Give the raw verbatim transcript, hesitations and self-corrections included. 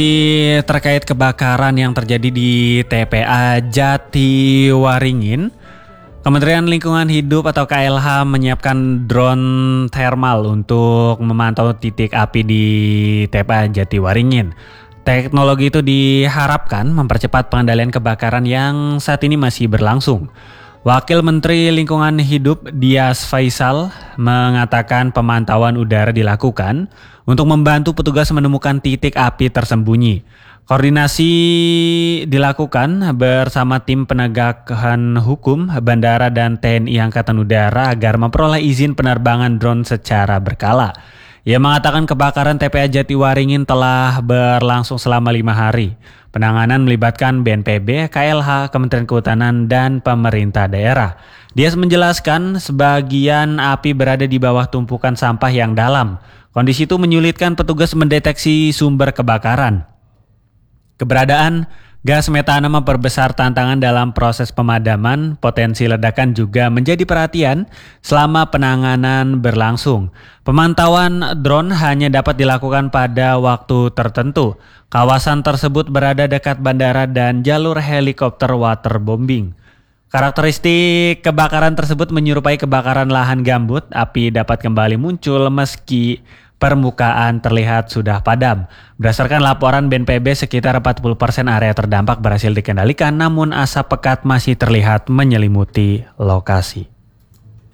Terkait kebakaran yang terjadi di T P A Jatiwaringin, Kementerian Lingkungan Hidup atau K L H menyiapkan drone thermal untuk memantau titik api di T P A Jatiwaringin. Teknologi itu diharapkan mempercepat pengendalian kebakaran yang saat ini masih berlangsung. Wakil Menteri Lingkungan Hidup Dias Faisal mengatakan pemantauan udara dilakukan untuk membantu petugas menemukan titik api tersembunyi. Koordinasi dilakukan bersama tim penegakan hukum, bandara dan T N I Angkatan Udara agar memperoleh izin penerbangan drone secara berkala. Ia mengatakan kebakaran T P A Jatiwaringin telah berlangsung selama lima hari. Penanganan melibatkan B N P B, K L H, Kementerian Kehutanan, dan pemerintah daerah. Dia menjelaskan sebagian api berada di bawah tumpukan sampah yang dalam. Kondisi itu menyulitkan petugas mendeteksi sumber kebakaran. Keberadaan gas metana memperbesar tantangan dalam proses pemadaman. Potensi ledakan juga menjadi perhatian selama penanganan berlangsung. Pemantauan drone hanya dapat dilakukan pada waktu tertentu. Kawasan tersebut berada dekat bandara dan jalur helikopter waterbombing. Karakteristik kebakaran tersebut menyerupai kebakaran lahan gambut. Api dapat kembali muncul meski permukaan terlihat sudah padam. Berdasarkan laporan B N P B, sekitar empat puluh persen area terdampak berhasil dikendalikan, namun asap pekat masih terlihat menyelimuti lokasi.